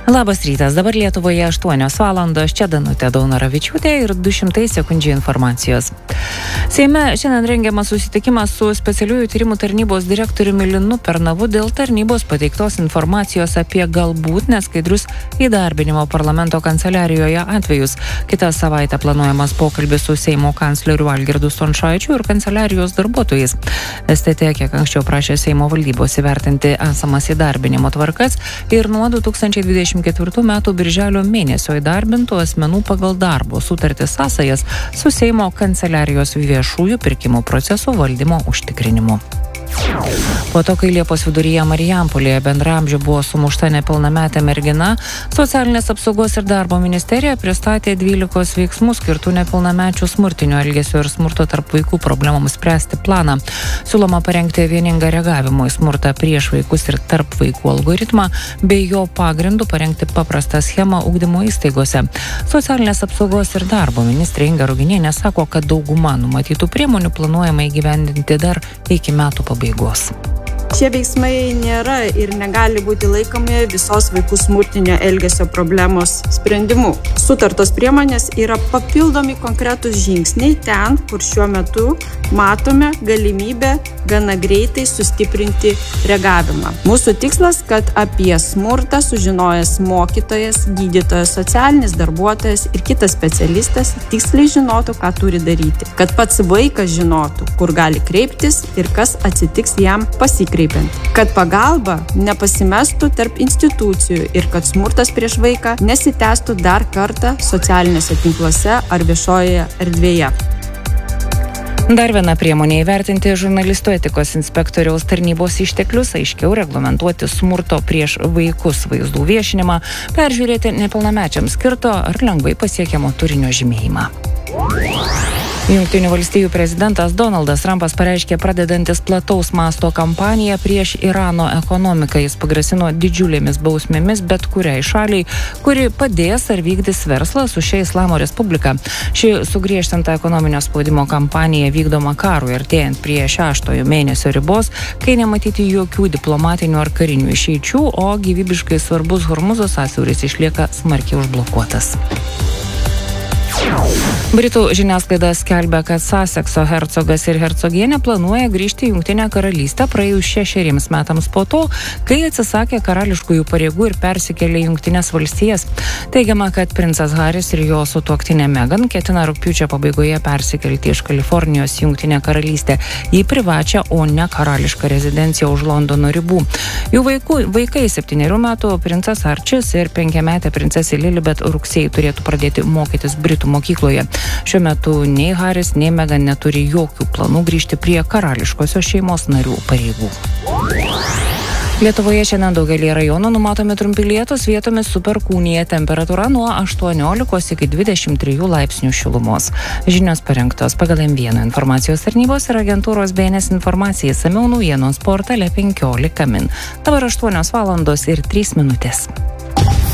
Labas rytas, dabar Lietuvoje 8 valandos, čia Danutė Daunoravičiūtė ir 200 sekundžių informacijos. Seime šiandien rengiamas susitikimas su specialiųjų tyrimų tarnybos direktoriumi Linu Pernavu dėl tarnybos pateiktos informacijos apie galbūt neskaidrius įdarbinimo parlamento kanceliarijoje atvejus. Kitą savaitę planuojamas pokalbis su Seimo kancleriu Algirdu Stončaičiu ir kanceliarijos darbuotojais. STT kiek anksčiau prašė Seimo valdybos įvertinti esamas įdarbinimo tvarkas ir nuo 2024 metų birželio mėnesio įdarbintų asmenų pagal darbo sutartis sąsajas su Seimo kanceliarijos viešųjų pirkimų procesų valdymo užtikrinimu. Po to, kai Liepos viduryje Marijampolėje bendraamžių buvo sumušta nepilnametė mergina, Socialinės apsaugos ir darbo ministerija pristatė 12 veiksmų skirtų nepilnamečių smurtinio elgesio ir smurto tarp vaikų problemoms spręsti planą. Siūloma parengti vieningą reagavimo į smurtą prieš vaikus ir tarp vaikų algoritmą, bei jo pagrindų parengti paprastą schemą ugdymo įstaigose. Socialinės apsaugos ir darbo ministrė Inga Ruginienė sako, kad dauguma numatytų priemonių planuojama įgyvendinti dar iki metų pabaigos. Šie veiksmai nėra ir negali būti laikomi visos vaikų smurtinio elgesio problemos sprendimu. Sutartos priemonės yra papildomi konkretūs žingsniai ten, kur šiuo metu matome galimybę gana greitai sustiprinti reagavimą. Mūsų tikslas, kad apie smurtą sužinojęs mokytojas, gydytojas, socialinis darbuotojas ir kitas specialistas tiksliai žinotų, ką turi daryti. Kad pats vaikas žinotų, kur gali kreiptis ir kas atsitiks jam pasikreipti. Kad pagalba nepasimestų tarp institucijų ir kad smurtas prieš vaiką nesitęstų dar kartą socialiniuose tinkluose ar viešojoje erdvėje. Dar viena priemonė įvertinti žurnalistų etikos inspektoriaus tarnybos išteklius, aiškiau reglamentuoti smurto prieš vaikus vaizdų viešinimą, peržiūrėti nepilnamečiams skirto ar lengvai pasiekiamo turinio žymėjimą. Jungtinių valstijų prezidentas Donaldas Trumpas pareiškė pradedantis plataus masto kampaniją prieš Irano ekonomiką. Jis pagrasino didžiulėmis bausmėmis bet kuriai šaliai, kuri padės ar vykdys verslą su šia Islamo Respublika. Ši sugriežtinta ekonominio spaudimo kampanija vykdoma karui artėjant prie 6 mėnesio ribos, kai nematyti jokių diplomatinių ar karinių išeičių, o gyvybiškai svarbus Hormuzo sąsiauris išlieka smarkiai užblokuotas. Britų žiniasklaida skelbia, kad Sasekso hercogas ir hercogienė planuoja grįžti į Jungtinę karalystę praėjus 6 metams po to, kai atsisakė karališkųjų pareigų ir persikėlė į Jungtines valstijas. Teigiama, kad princas Haris ir jo sutuoktinė Meghan ketina rugpjūčio pabaigoje persikelti iš Kalifornijos į Jungtinę karalystę į privačią, o ne karališką rezidenciją už Londono ribų. Jų vaikai 7 metų princas Arčis ir 5-metė princesė Lilibet rugsėjį turėtų pradėti mokytis Britų mokykloje. Šiuo metu nei Haris, nei Meghan neturi jokių planų grįžti prie karališkosios šeimos narių pareigų. Lietuvoje šiandien daugelį rajonų numatomi trumpi lietūs, vietomis su perkūnija, temperatūra nuo 18 iki 23 laipsnių šilumos. Žinios parengtos pagal M1 informacijos tarnybos ir agentūros BNS informacijai, išsamiau naujienos portale 15 min. Dabar 8 valandos ir 3 minutės.